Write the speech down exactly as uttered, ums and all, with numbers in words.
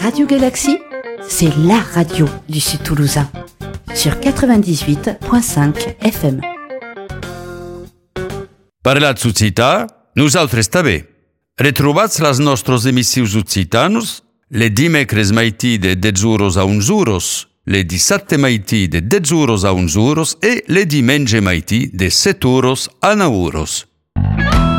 Radio Galaxie, c'est la radio du Sud Toulousain. Sur quatre-vingt-dix-huit virgule cinq F M. Parlat Occità, nosaltres també. Retrobats les nostres emissius occitanos, le dimecres maití de dez euros a onze euros, le dissabte maití de dez euros a onze euros e le diumenge maití de set euros a nou euros.